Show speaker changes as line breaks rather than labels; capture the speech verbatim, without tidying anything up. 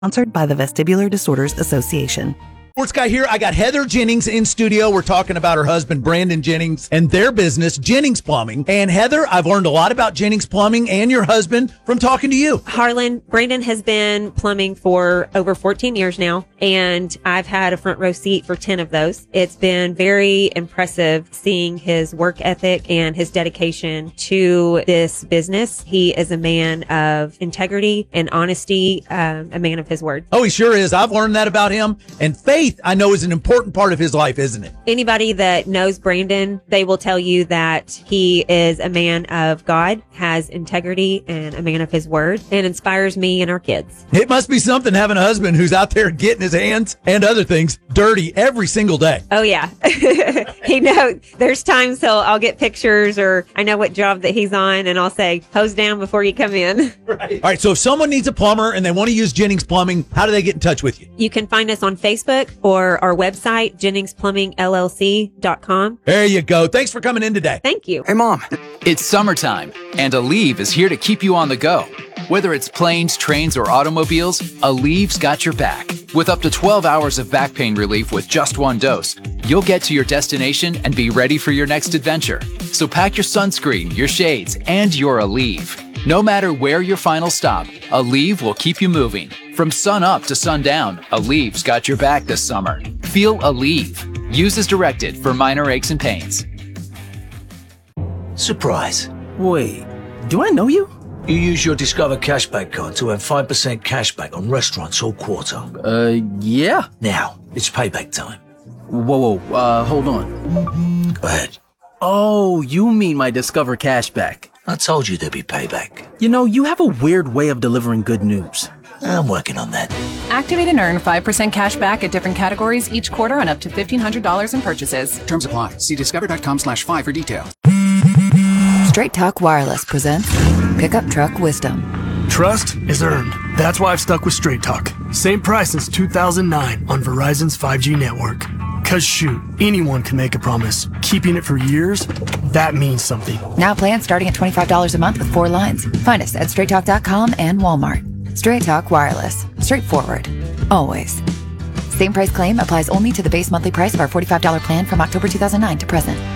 Sponsored by the Vestibular Disorders Association.
Sports Guy here. I got Heather Jennings in studio. We're talking about her husband, Brandon Jennings, and their business, Jennings Plumbing. And Heather, I've learned a lot about Jennings Plumbing and your husband from talking to you.
Harlan, Brandon has been plumbing for over fourteen years now, and I've had a front row seat for ten of those. It's been very impressive seeing his work ethic and his dedication to this business. He is a man of integrity and honesty, um, a man of his word.
Oh, he sure is. I've learned that about him. And faith, I know, is an important part of his life, isn't it?
Anybody that knows Brandon, they will tell you that he is a man of God, has integrity, and a man of his word, and inspires me and our kids.
It must be something having a husband who's out there getting his hands and other things dirty every single day.
Oh, yeah. He knows. There's times he'll, I'll get pictures, or I know what job that he's on, and I'll say, hose down before you come in.
Right. All right. So if someone needs a plumber and they want to use Jennings Plumbing, how do they get in touch with you?
You can find us on Facebook or our website, Jennings Plumbing L L C dot com.
There you go. Thanks for coming in today.
Thank you.
Hey, Mom.
It's summertime, and Aleve is here to keep you on the go. Whether it's planes, trains, or automobiles, Aleve's got your back. With up to twelve hours of back pain relief with just one dose, you'll get to your destination and be ready for your next adventure. So pack your sunscreen, your shades, and your Aleve. No matter where your final stop, Aleve will keep you moving. From sun up to sundown, Aleve's got your back this summer. Feel Aleve. Use as directed for minor aches and pains.
Surprise.
Wait, do I know you?
You use your Discover Cashback card to earn five percent cashback on restaurants all quarter.
Uh, yeah.
Now, it's payback time.
Whoa, whoa, uh, hold on.
Go ahead.
Oh, you mean my Discover Cashback.
I told you there'd be payback.
You know, you have a weird way of delivering good news.
I'm working on that.
Activate and earn five percent cash back at different categories each quarter on up to fifteen hundred dollars in purchases.
Terms apply. See discover.com slash five for details.
Straight Talk Wireless presents Pickup Truck Wisdom.
Trust is earned. That's why I've stuck with Straight Talk. Same price since two thousand nine on Verizon's five G network. Cause shoot, anyone can make a promise. Keeping it for years, that means something.
Now plans starting at twenty-five dollars a month with four lines. Find us at straight talk dot com and Walmart. Straight Talk Wireless. Straightforward. Always. Same price claim applies only to the base monthly price of our forty-five dollars plan from October two thousand nine to present.